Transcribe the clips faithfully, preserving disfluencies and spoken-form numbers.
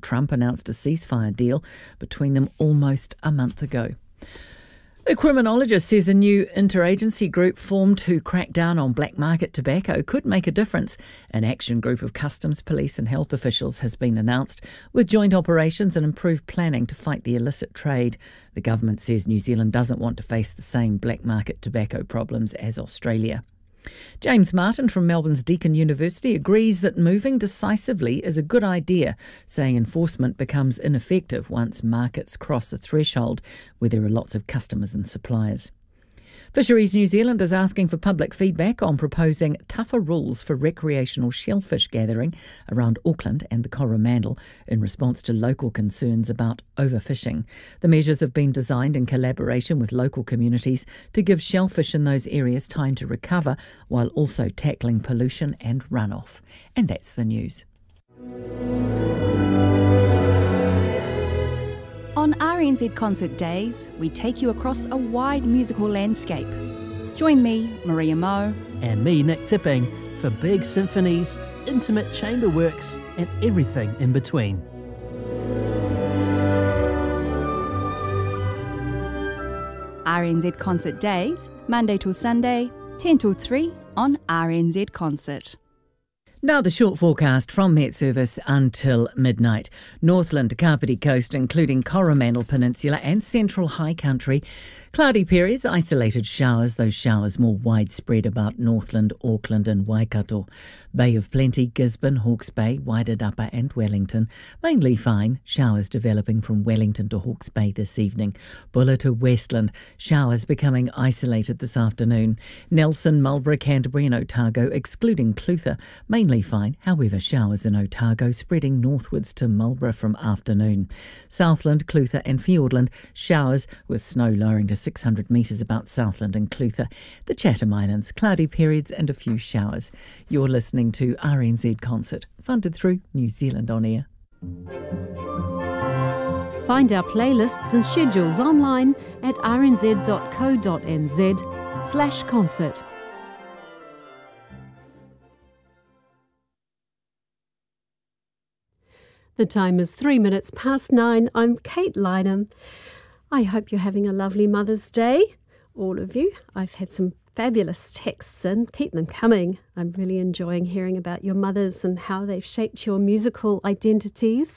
Trump announced a ceasefire deal between them almost a month ago. A criminologist says a new interagency group formed to crack down on black market tobacco could make a difference. An action group of customs, police and health officials has been announced, with joint operations and improved planning to fight the illicit trade. The government says New Zealand doesn't want to face the same black market tobacco problems as Australia. James Martin from Melbourne's Deakin University agrees that moving decisively is a good idea, saying enforcement becomes ineffective once markets cross a threshold where there are lots of customers and suppliers. Fisheries New Zealand is asking for public feedback on proposing tougher rules for recreational shellfish gathering around Auckland and the Coromandel in response to local concerns about overfishing. The measures have been designed in collaboration with local communities to give shellfish in those areas time to recover while also tackling pollution and runoff. And that's the news. On R N Z Concert Days, we take you across a wide musical landscape. Join me, Maria Moe, and me, Nick Tipping, for big symphonies, intimate chamber works, and everything in between. R N Z Concert Days, Monday till Sunday, ten till three on R N Z Concert. Now the short forecast from Met Service until midnight. Northland, Kapiti Coast, including Coromandel Peninsula and Central High Country. Cloudy periods, isolated showers, those showers more widespread about Northland, Auckland and Waikato. Bay of Plenty, Gisborne, Hawke's Bay, Wairarapa and Wellington. Mainly fine, showers developing from Wellington to Hawke's Bay this evening. Buller to Westland, showers becoming isolated this afternoon. Nelson, Marlborough, Canterbury and Otago, excluding Clutha, mainly fine, however showers in Otago spreading northwards to Marlborough from afternoon. Southland, Clutha and Fiordland, showers with snow lowering to six hundred metres about Southland and Clutha. The Chatham Islands, cloudy periods and a few showers. You're listening to R N Z Concert, funded through New Zealand On Air. Find our playlists and schedules online at rnz.co.nz slash concert. The time is three minutes past nine. I'm Kate Lynham. I hope you're having a lovely Mother's Day, all of you. I've had some fabulous texts in. Keep them coming. I'm really enjoying hearing about your mothers and how they've shaped your musical identities.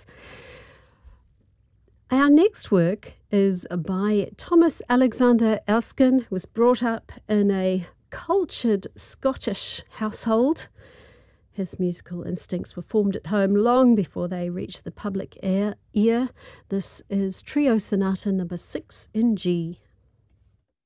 Our next work is by Thomas Alexander Erskine, who was brought up in a cultured Scottish household. His musical instincts were formed at home long before they reached the public ear. This is Trio Sonata number six in G.